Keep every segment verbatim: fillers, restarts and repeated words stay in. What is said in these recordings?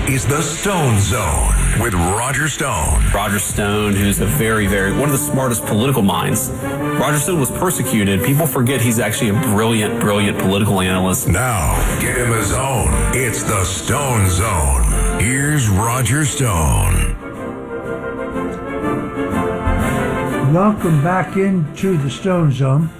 is the Stone Zone with Roger Stone. Roger Stone, who's a very, very, one of the smartest political minds. Roger Stone was persecuted. People forget he's actually a brilliant, brilliant political analyst. Now, get him a zone. It's the Stone Zone. Here's Roger Stone. Welcome back into the Stone Zone.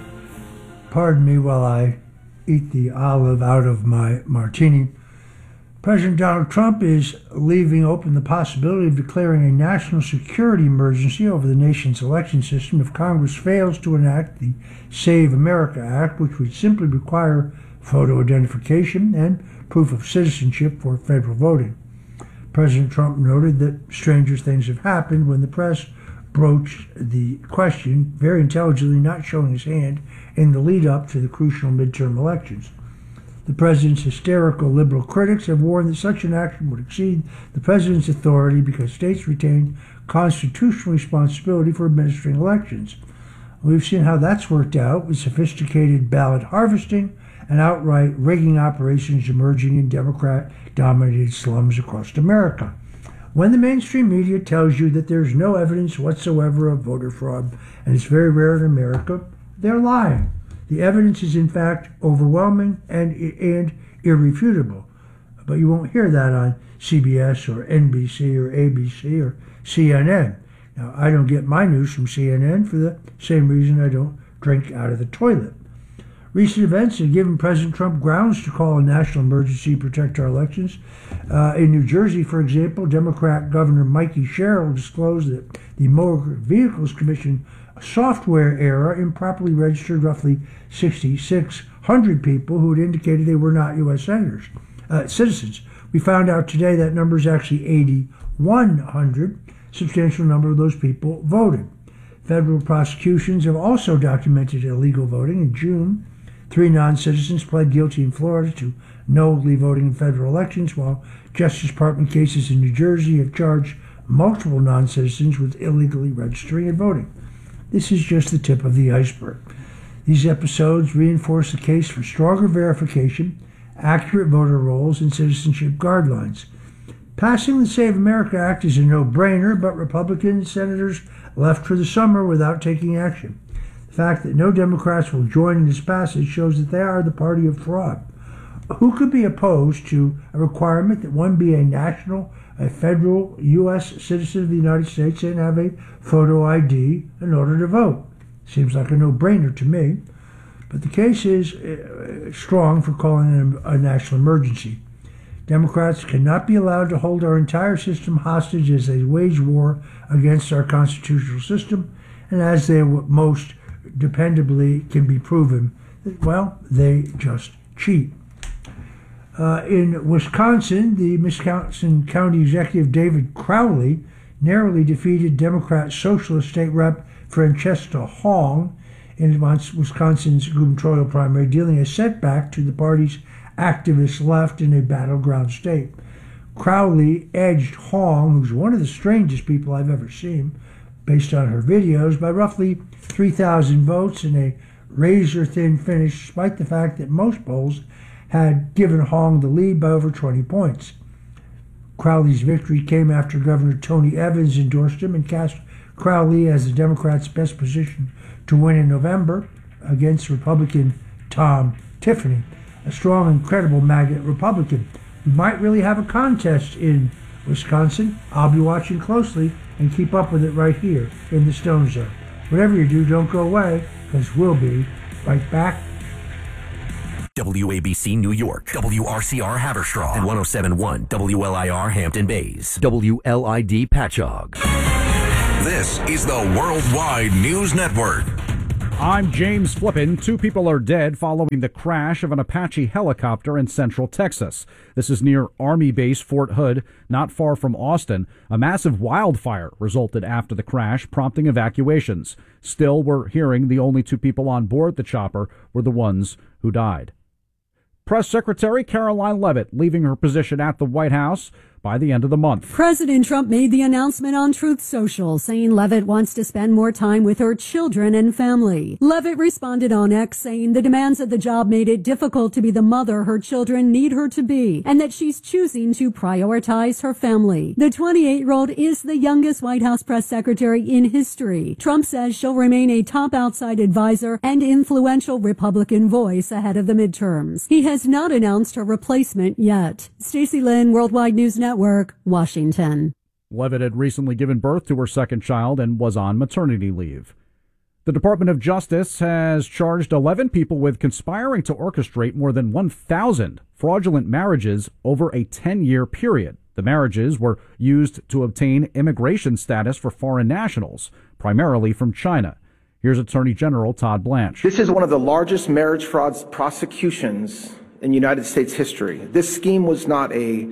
Pardon me while I eat the olive out of my martini. President Donald Trump is leaving open the possibility of declaring a national security emergency over the nation's election system if Congress fails to enact the Save America Act, which would simply require photo identification and proof of citizenship for federal voting. President Trump noted that stranger things have happened when the press broached the question, very intelligently not showing his hand, in the lead-up to the crucial midterm elections. The president's hysterical liberal critics have warned that such an action would exceed the president's authority because states retain constitutional responsibility for administering elections. We've seen how that's worked out with sophisticated ballot harvesting and outright rigging operations emerging in Democrat-dominated slums across America. When the mainstream media tells you that there's no evidence whatsoever of voter fraud, and it's very rare in America, they're lying. The evidence is, in fact, overwhelming and and irrefutable. But you won't hear that on C B S or N B C or A B C or C N N. Now, I don't get my news from C N N for the same reason I don't drink out of the toilet. Recent events have given President Trump grounds to call a national emergency to protect our elections. Uh, in New Jersey, for example, Democrat Governor Mikey Sherrill disclosed that the Motor Vehicles Commission software error improperly registered roughly six thousand six hundred people who had indicated they were not U S senators, uh, citizens. We found out today that number is actually eight thousand one hundred. Substantial number of those people voted. Federal prosecutions have also documented illegal voting. In June, three non-citizens pled guilty in Florida to knowingly voting in federal elections, while Justice Department cases in New Jersey have charged multiple non-citizens with illegally registering and voting. This is just the tip of the iceberg. These episodes reinforce the case for stronger verification, accurate voter rolls, and citizenship guidelines. Passing the Save America Act is a no-brainer, but Republican senators left for the summer without taking action. The fact that no Democrats will join in this passage shows that they are the party of fraud. Who could be opposed to a requirement that one be a national, a federal U S citizen of the United States and have a photo I D in order to vote? Seems like a no-brainer to me. But the case is uh, strong for calling it a, a national emergency. Democrats cannot be allowed to hold our entire system hostage as they wage war against our constitutional system, and as they most dependably can be proven, that, well, they just cheat. Uh, in Wisconsin, the Wisconsin County Executive David Crowley narrowly defeated Democrat Socialist State Rep Francesca Hong in Wisconsin's gubernatorial primary, dealing a setback to the party's activist left in a battleground state. Crowley edged Hong, who's one of the strangest people I've ever seen, based on her videos, by roughly three thousand votes in a razor-thin finish, despite the fact that most polls had given Hong the lead by over twenty points. Crowley's victory came after Governor Tony Evans endorsed him and cast Crowley as the Democrats' best position to win in November against Republican Tom Tiffany, a strong and credible magnet Republican. We might really have a contest in Wisconsin. I'll be watching closely and keep up with it right here in the Stone Zone. Whatever you do, don't go away, because we'll be right back. W A B C New York, W R C R Haverstraw, and one oh seven point one W L I R Hampton Bays, W L I D Patchogue. This is the Worldwide News Network. I'm James Flippin. Two people are dead following the crash of an Apache helicopter in central Texas. This is near Army Base Fort Hood, not far from Austin. A massive wildfire resulted after the crash, prompting evacuations. Still, we're hearing the only two people on board the chopper were the ones who died. Press Secretary Caroline Leavitt leaving her position at the White House. by the end of the month. President Trump made the announcement on Truth Social, saying Levitt wants to spend more time with her children and family. Levitt responded on X, saying the demands of the job made it difficult to be the mother her children need her to be, and that she's choosing to prioritize her family. The twenty-eight-year-old is the youngest White House press secretary in history. Trump says she'll remain a top outside advisor and influential Republican voice ahead of the midterms. He has not announced her replacement yet. Stacey Lynn, Worldwide News Network, Washington. Levitt had recently given birth to her second child and was on maternity leave. The Department of Justice has charged eleven people with conspiring to orchestrate more than one thousand fraudulent marriages over a ten-year period. The marriages were used to obtain immigration status for foreign nationals, primarily from China. Here's Attorney General Todd Blanche. This is one of the largest marriage fraud prosecutions in United States history. This scheme was not a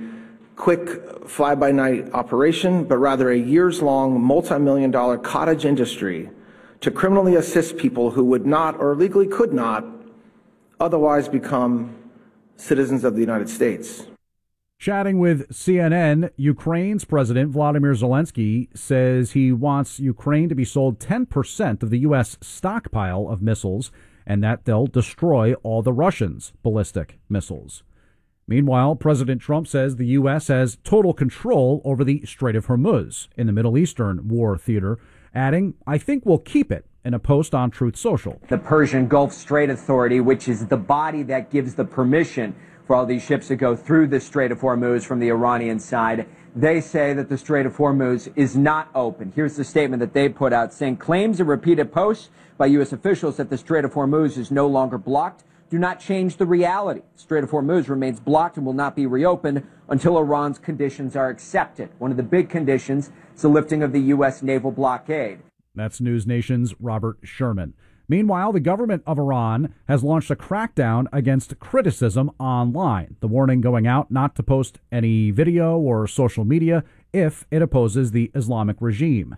quick fly-by-night operation, but rather a years-long, multi-million dollar cottage industry to criminally assist people who would not or legally could not otherwise become citizens of the United States. Chatting with C N N, Ukraine's President Vladimir Zelensky says he wants Ukraine to be sold ten percent of the U S stockpile of missiles and that they'll destroy all the Russians' ballistic missiles. Meanwhile, President Trump says the U S has total control over the Strait of Hormuz in the Middle Eastern war theater, adding, "I think we'll keep it," in a post on Truth Social. The Persian Gulf Strait Authority, which is the body that gives the permission for all these ships to go through the Strait of Hormuz from the Iranian side, they say that the Strait of Hormuz is not open. Here's the statement that they put out, saying claims and repeated posts by U S officials that the Strait of Hormuz is no longer blocked do not change the reality. The Strait of Hormuz remains blocked and will not be reopened until Iran's conditions are accepted. One of the big conditions is the lifting of the U S naval blockade. That's News Nation's Robert Sherman. Meanwhile, the government of Iran has launched a crackdown against criticism online. The warning going out not to post any video or social media if it opposes the Islamic regime.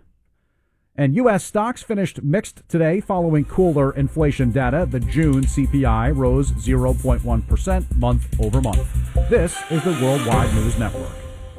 And U S stocks finished mixed today following cooler inflation data. The June C P I rose zero point one percent month over month. This is the Worldwide News Network.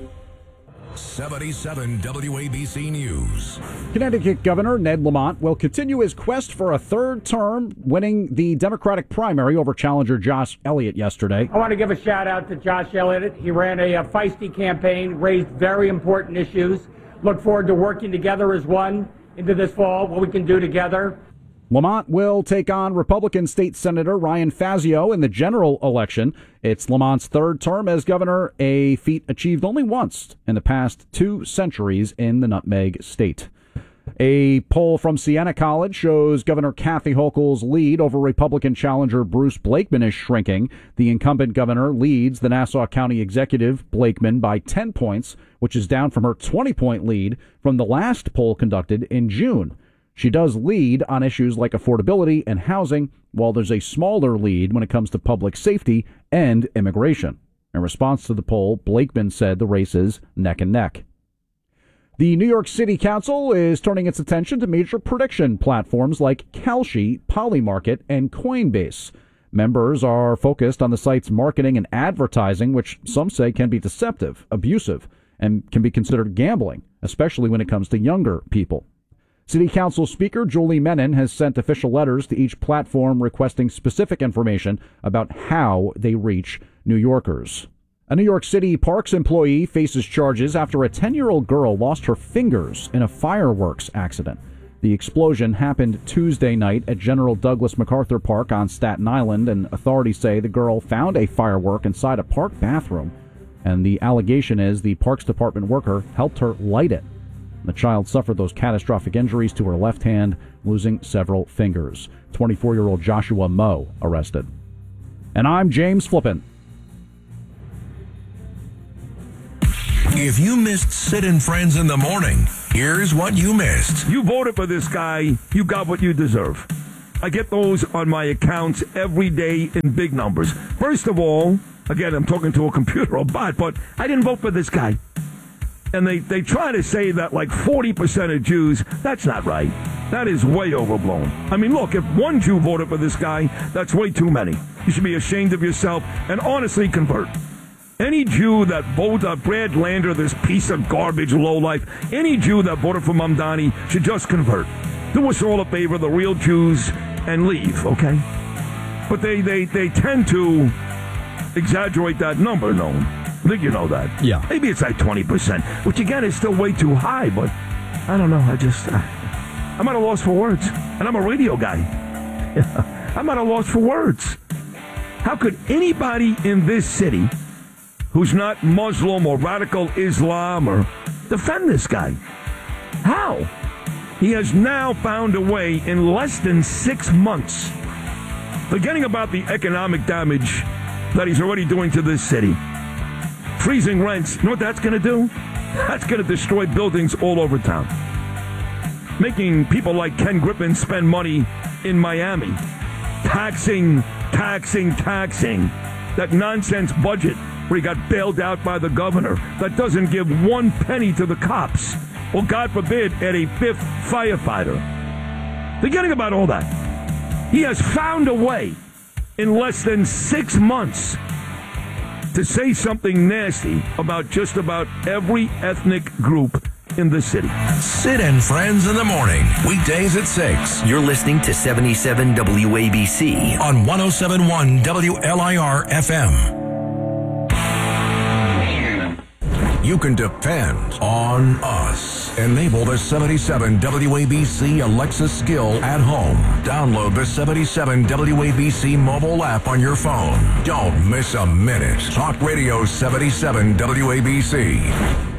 seventy-seven W A B C News. Connecticut Governor Ned Lamont will continue his quest for a third term, winning the Democratic primary over challenger Josh Elliott yesterday. I want to give a shout out to Josh Elliott. He ran a, a feisty campaign, raised very important issues. Look forward to working together as one into this fall, what we can do together. Lamont will take on Republican State Senator Ryan Fazio in the general election. It's Lamont's third term as governor, a feat achieved only once in the past two centuries in the Nutmeg State. A poll from Siena College shows Governor Kathy Hochul's lead over Republican challenger Bruce Blakeman is shrinking. The incumbent governor leads the Nassau County executive, Blakeman, by ten points, which is down from her twenty-point lead from the last poll conducted in June. She does lead on issues like affordability and housing, while there's a smaller lead when it comes to public safety and immigration. In response to the poll, Blakeman said the race is neck and neck. The New York City Council is turning its attention to major prediction platforms like Kalshi, Polymarket, and Coinbase. Members are focused on the site's marketing and advertising, which some say can be deceptive, abusive, and can be considered gambling, especially when it comes to younger people. City Council Speaker Julie Menon has sent official letters to each platform requesting specific information about how they reach New Yorkers. A New York City Parks employee faces charges after a ten-year-old girl lost her fingers in a fireworks accident. The explosion happened Tuesday night at General Douglas MacArthur Park on Staten Island, and authorities say the girl found a firework inside a park bathroom, and the allegation is the Parks Department worker helped her light it. The child suffered those catastrophic injuries to her left hand, losing several fingers. twenty-four-year-old Joshua Moe arrested. And I'm James Flippin. If you missed Sid and Friends in the morning, here's what you missed. You voted for this guy, you got what you deserve. I get those on my accounts every day in big numbers. First of all, again, I'm talking to a computer or bot, but I didn't vote for this guy. And they, they try to say that like forty percent of Jews, that's not right. That is way overblown. I mean, look, if one Jew voted for this guy, that's way too many. You should be ashamed of yourself and honestly convert. Any Jew that voted uh, Brad Lander, this piece of garbage lowlife, any Jew that voted for Mamdani should just convert. Do us all a favor, the real Jews, and leave, okay? But they, they, they tend to exaggerate that number, no? I think you know that. Yeah. Maybe it's like twenty percent, which again is still way too high, but I don't know. I just, uh, I'm at a loss for words. And I'm a radio guy. I'm at a loss for words. How could anybody in this city who's not Muslim or radical Islam or defend this guy? How? He has now found a way in less than six months, forgetting about the economic damage that he's already doing to this city. Freezing rents, you know what that's going to do? That's going to destroy buildings all over town. Making people like Ken Griffin spend money in Miami. Taxing, taxing, taxing. That nonsense budget where he got bailed out by the governor that doesn't give one penny to the cops. Or, God forbid, add a fifth firefighter. Forgetting about all that. He has found a way in less than six months to say something nasty about just about every ethnic group in the city. Sid and Friends in the morning, weekdays at six. You're listening to seventy-seven W A B C. On one oh seven point one W L I R F M. You can depend on us. Enable the seventy-seven W A B C Alexa skill at home. Download the seventy-seven W A B C mobile app on your phone. Don't miss a minute. Talk Radio seventy-seven W A B C.